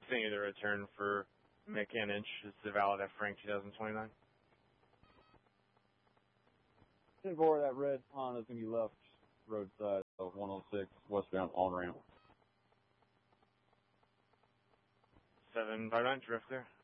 Seeing the return for Mick Inch. Is the valid at Frank 2029? 10-4, that red Honda's going to be left roadside of 106 westbound on ramp. 759, drift clear.